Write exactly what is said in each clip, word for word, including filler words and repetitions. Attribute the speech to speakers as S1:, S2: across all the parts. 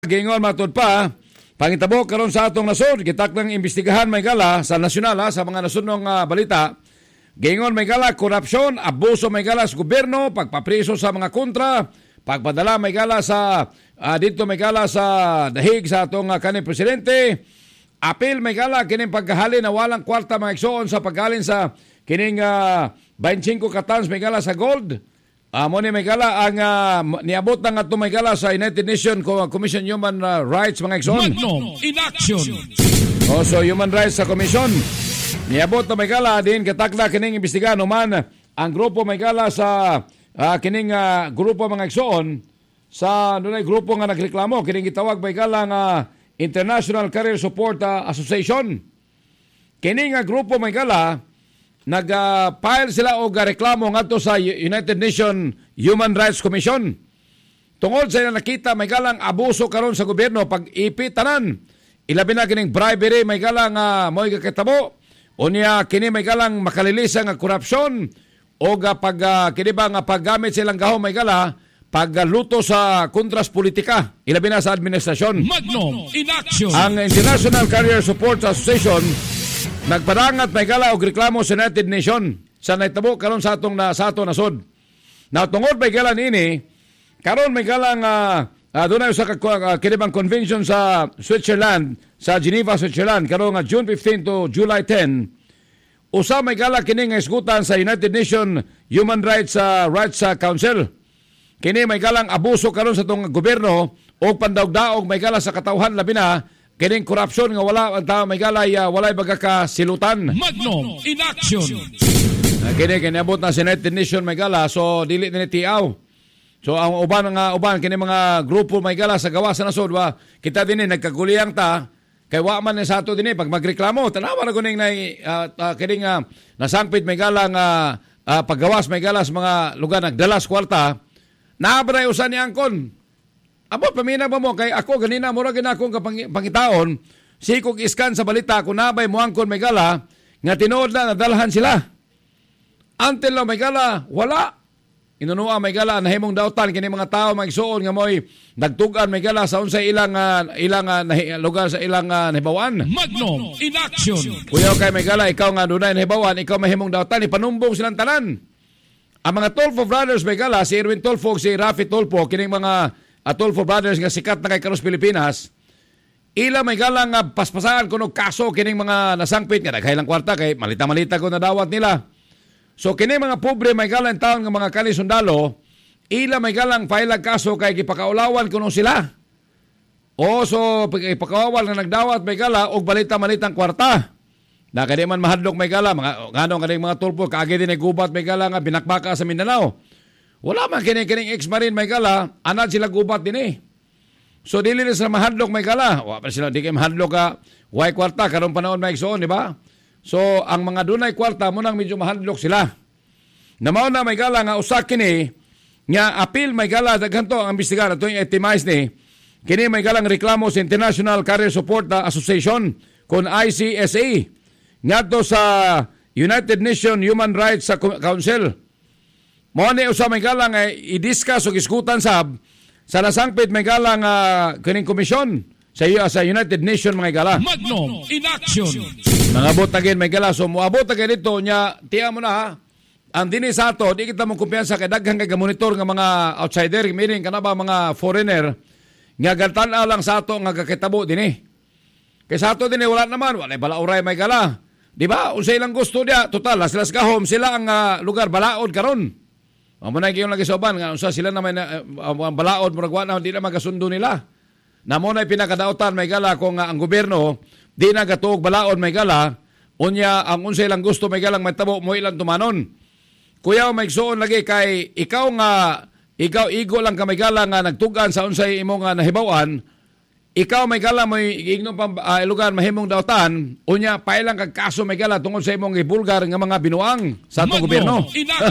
S1: Gingon matod pa, pangitabo karon sa atong nasod, gitak ng imbestigahan may gala sa nasyonal ha, sa mga nasunong uh, balita. Gingon may gala korupsyon, abuso may gala sa gobyerno, pagpapriso sa mga kontra, pagpadala may gala sa uh, dito may gala sa dahig sa atong uh, kanhi presidente. Apil may gala kining pagkahali na walang kwarta mga igsoon sa paghalin sa kining uh, twenty-five katans may gala sa gold. Amo uh, ni may gala ang uh, niabot ng ato may gala sa United Nations Commission Human uh, Rights mga igsoon.
S2: Magnum in action.
S1: Oh, so Human Rights sa Commission. Niabot na may gala din katakda kining imbestigahan man ang grupo may gala sa uh, kining uh, grupo mga igsoon sa dunay grupo nga nagreklamo kining gitawag may gala nga International Career Support uh, Association. Kining nga grupo may gala nag-file uh, sila og reklamo ngadto sa United Nations Human Rights Commission. Tungod sa ila nakita may galang abuso karon sa gobyerno pag ipitanan. Ilabi na kining bribery may galang uh, mo'y kakitabo. Unya kini may galang makalilisa nga korupsyon o uh, pag uh, kini ba nga paggamit silang gahom may gala pagluto sa kontras politika. Ilabi na sa administrasyon.
S2: Magnum in action.
S1: Ang International Career Support Association nagparangat may gala og reklamo sa United Nations sa naitabo karon sa atong na sa ato nasod. Na tungod may gala niini karon may gala nga uh, dunay usa ka uh, kinibang convention sa Switzerland sa Geneva, Switzerland karon nga June fifteenth to July tenth. Usa may gala kini nga isgutan sa United Nations Human Rights uh, Rights uh, Council. Kini may galang abuso karon sa tong gobyerno og pandawdaog may gala sa katawhan labi na kining korupsyon nga wala ang tao may galay uh, walay baga ka silutan.
S2: Magnum in action.
S1: Uh, kini kiniabot na sa United Nations may gala so dili ni tiaw. So ang uban nga uban kini mga grupo may gala sa gawa sa nasod wa kita dinhi nagkaguliyang ta kay wa man sa ato dinhi pag magreklamo tanawa ra kuning nay uh, uh, kining uh, nasangpit may gala nga uh, paggawas may gala sa mga lugar nagdalas kwarta naabray usan ni angkon. Abo, pamina ba mo? Kay ako, ganina, mura gina akong pangitaon, sikog iskan sa balita, kung nabay mo angkon may gala, nga tinood na nadalhan sila. Until na may gala, wala. Inunua may gala, nahimong dautan, kini mga tao, magsuon nga mo'y nagtugan may gala sa unsay ilang, uh, ilang uh, lugar sa ilang uh, nahibawan.
S2: Magnum in action.
S1: Kuya kay may gala, ikaw nga dunay nahibawan, ikaw mahimong dautan, ipanumbong silang tanan. Ang mga Tolfo brothers may gala, si Erwin Tolfo, si Rafi Tolfo, kining mga Atolfo brothers nga sikat na kay Karos Pilipinas, ila may galang nga paspasaan kuno kaso kining mga nasangpit nga daghaylang kwarta kay malita-malita ko na dawat nila. So kining mga pobre may galang taon nga mga kani sundalo, ila may galang file kaso kay gipakaulawan kuno sila. O so ipakawawal nga nagdawat may gala og balita-malitang kwarta. Na kadi man mahadlok may gala mga ngano kaning mga Tolfo kaagi din gubat may gala nga binakbaka sa Mindanao. Wala man kining-kining ex-marine may gala, anad sila gubat din eh. So, dili na sila mahadlok may gala. Wala pa sila, di kayo mahadlok ka, way kwarta, karoon panahon may igsoon, di ba? So, ang mga dunay kwarta, munang medyo mahadlok sila. Namaw na may gala nga usak kini, nga apil may gala, daghanto ang imbestigar, ito yung itimize ni, kini may galang reklamo sa International Career Support Association, kung I C S A, nga to sa United Nations Human Rights Council. Mo ni usa may galang uh, i-discuss o iskutan sab sa nasangpit may galang uh, kining komisyon sa uh, sa United Nations mga gala.
S2: Magnum in action.
S1: Mga botagin may gala so moabot agad dito nya tiya mo na ha. Ang dinhi sa ato di kita mo kumpiyansa kay daghang kay monitor nga mga outsider meaning kana ba mga foreigner nga gatan-aw lang sa ato nga kakitabo dinhi. Kay sa ato dinhi wala naman wala balauray may gala. Di ba? Unsay lang gusto dia total sila sa gahom sila ang uh, lugar balaod karon. Amo na gyud lagi soban nga usa sila na may uh, uh, balaod murag wa na di na magasundo nila. Namo na pinakadaotan may gala kung uh, ang gobyerno di na gatuog balaod may gala unya ang unsay lang gusto may galang matabo mo ilang tumanon. Kuya may igsoon lagi kay ikaw nga ikaw igo lang ka may gala nga nagtugan sa unsay imo nga nahibaw-an. Ikaw may gala mo igno pa uh, lugar mahimong daotan unya pailang kag kaso may gala tungod sa imong ibulgar nga mga binuang sa atong gobyerno.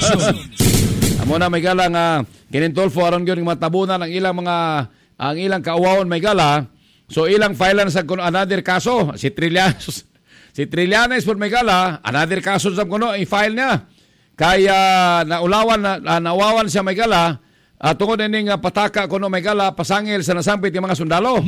S1: Amo na may gala nga kining Tolfo aron gyud matabunan ang ilang mga ang ilang kaawawon may gala. So ilang filean sa kuno another kaso si Trillanes si Trillanes por may gala another kaso sa kuno i-file niya. Kaya naulawan na nauwawan siya may gala uh, tungod ining uh, pataka kuno may gala pasangil sa nasangpit ng mga sundalo.